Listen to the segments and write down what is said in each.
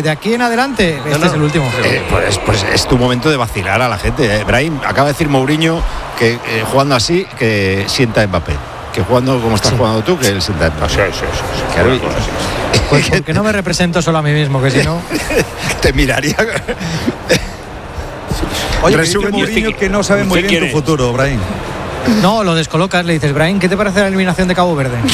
de aquí en adelante, este es el último. Pues es tu momento de vacilar a la gente. Brahim, acaba de decir Mourinho que jugando así, que sienta Mbappé. Que jugando como estás jugando tú, que él sienta Mbappé. Sí. Claro, pues porque no me represento solo a mí mismo, que si no... te miraría... Oye, resumen Mourinho que no sabe muy bien tu futuro, Brahim. No, lo descolocas, le dices, Brahim, ¿qué te parece la eliminación de Cabo Verde?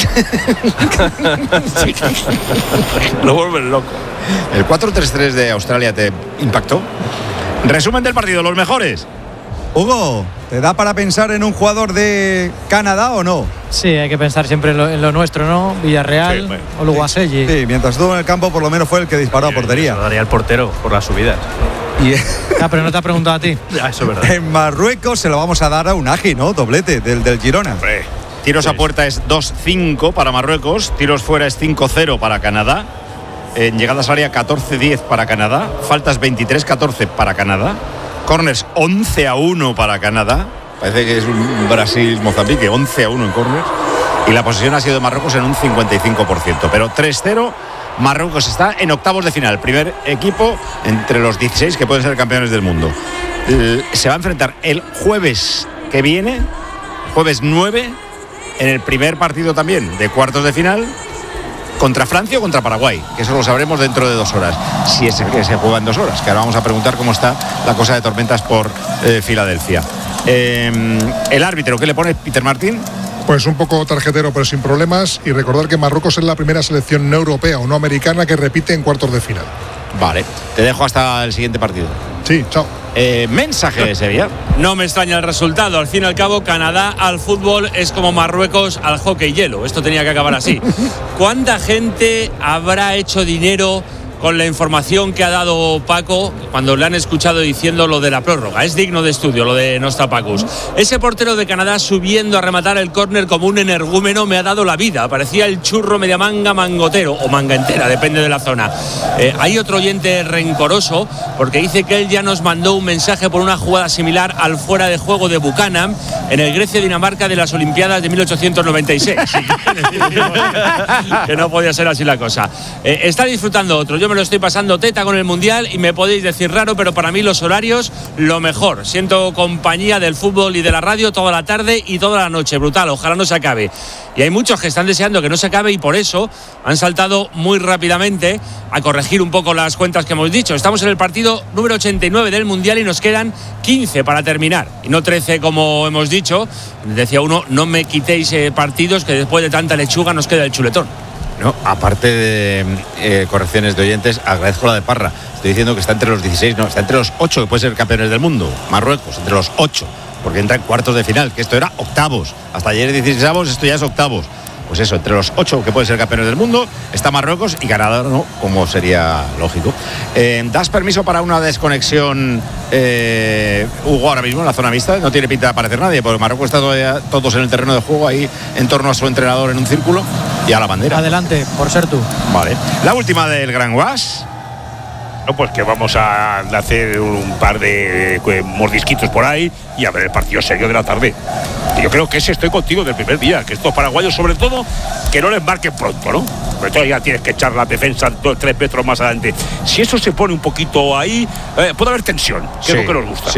Lo vuelves loco. ¿El 4-3-3 de Australia te impactó? Resumen del partido, los mejores. Hugo, ¿te da para pensar en un jugador de Canadá o no? Sí, hay que pensar siempre en lo nuestro, ¿no? Villarreal, sí, o Oluwaseyi. Sí, mientras estuvo en el campo por lo menos fue el que disparó a portería. Lo daría el portero por las subidas. Pero no te ha preguntado a ti. Eso es verdad. En Marruecos se lo vamos a dar a Unagi, ¿no? Doblete del Girona. Tiros a puerta es 2-5 para Marruecos, tiros fuera es 5-0 para Canadá, en llegadas al área 14-10 para Canadá, faltas 23-14 para Canadá, corners 11-1 para Canadá, parece que es un Brasil-Mozambique, 11-1 en corners, y la posesión ha sido de Marruecos en un 55%, pero 3-0. Marruecos está en octavos de final, primer equipo entre los 16 que pueden ser campeones del mundo. Se va a enfrentar el jueves que viene, jueves 9, en el primer partido también de cuartos de final, contra Francia o contra Paraguay, que eso lo sabremos dentro de 2 horas, si es que se juega en 2 horas, que ahora vamos a preguntar cómo está la cosa de tormentas por Filadelfia. El árbitro, ¿qué le pone Peter Martín? Pues un poco tarjetero, pero sin problemas. Y recordar que Marruecos es la primera selección no europea o no americana que repite en cuartos de final. Vale, te dejo hasta el siguiente partido. Sí, chao. Mensaje de Sevilla. No me extraña el resultado. Al fin y al cabo, Canadá al fútbol es como Marruecos al hockey hielo. Esto tenía que acabar así. ¿Cuánta gente habrá hecho dinero con la información que ha dado Paco cuando le han escuchado diciendo lo de la prórroga? Es digno de estudio lo de Nostapacus. Ese portero de Canadá subiendo a rematar el córner como un energúmeno me ha dado la vida. Parecía el churro media manga mangotero o manga entera, depende de la zona. Hay otro oyente rencoroso porque dice que él ya nos mandó un mensaje por una jugada similar al fuera de juego de Buchanan en el Grecia-Dinamarca de las Olimpiadas de 1896. Que no podía ser así la cosa. Está disfrutando otro. Yo me lo estoy pasando teta con el Mundial y me podéis decir raro, pero para mí los horarios, lo mejor. Siento compañía del fútbol y de la radio toda la tarde y toda la noche. Brutal, ojalá no se acabe. Y hay muchos que están deseando que no se acabe y por eso han saltado muy rápidamente a corregir un poco las cuentas que hemos dicho. Estamos en el partido número 89 del Mundial y nos quedan 15 para terminar. Y no 13 como hemos dicho. Decía uno, no me quitéis partidos que después de tanta lechuga nos queda el chuletón. No, aparte de correcciones de oyentes, agradezco la de Parra. Estoy diciendo que está entre los 16, no, está entre los 8 que pueden ser campeones del mundo. Marruecos, entre los 8, porque entra en cuartos de final, que esto era octavos. Hasta ayer 16avos, esto ya es octavos. Pues eso, entre los 8 que pueden ser campeones del mundo está Marruecos y Canadá no, como sería lógico. ¿Das permiso para una desconexión, Hugo, ahora mismo en la zona mixta? No tiene pinta de aparecer nadie, porque Marruecos está todavía todos en el terreno de juego, ahí en torno a su entrenador en un círculo y a la bandera. Adelante, por ser tú. Vale. La última del Gran Guas. No, pues que vamos a hacer un par de mordisquitos por ahí y a ver el partido serio de la tarde. Y yo creo que ese estoy contigo del primer día, que estos paraguayos, sobre todo, que no les marquen pronto, ¿no? Sobre todo ya tienes que echar la defensa 2-3 metros más adelante. Si eso se pone un poquito ahí, puede haber tensión, que es lo que nos gusta.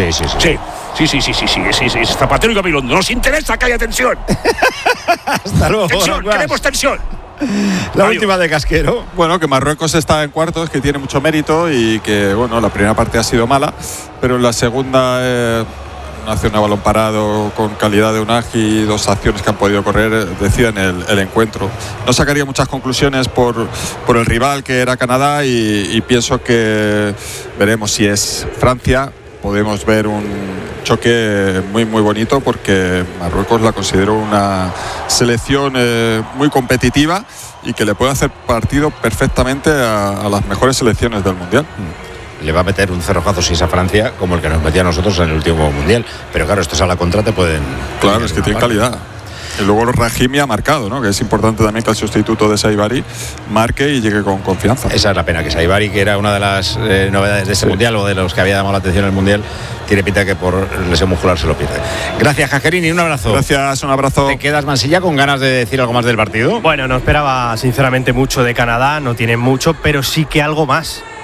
Sí. Zapatero y Gabilondo, nos interesa que haya tensión. Hasta luego. Tensión, queremos tensión. La última de Casquero. Bueno, que Marruecos está en cuartos, que tiene mucho mérito y que, bueno, la primera parte ha sido mala, pero en la segunda una acción a balón parado con calidad de Unagi, 2 acciones que han podido correr, deciden el encuentro. No sacaría muchas conclusiones por el rival que era Canadá y pienso que veremos si es Francia. Podemos ver un choque muy muy bonito porque Marruecos la considero una selección muy competitiva y que le puede hacer partido perfectamente a las mejores selecciones del Mundial. Le va a meter un cerrojazo si es a Francia como el que nos metía a nosotros en el último Mundial, pero claro, estos a la contra te pueden... Claro, es que tiene calidad. Y luego Rahimi ha marcado, ¿no? Que es importante también que el sustituto de Saibari marque y llegue con confianza. Esa es la pena, que Saibari, que era una de las novedades de este Mundial o de los que había llamado la atención en el Mundial, tiene pinta que por lesión muscular se lo pierde. Gracias, Jaquerini, un abrazo. Gracias, un abrazo. ¿Te quedas, Mansilla, con ganas de decir algo más del partido? Bueno, no esperaba sinceramente mucho de Canadá, no tienen mucho, pero sí que algo más.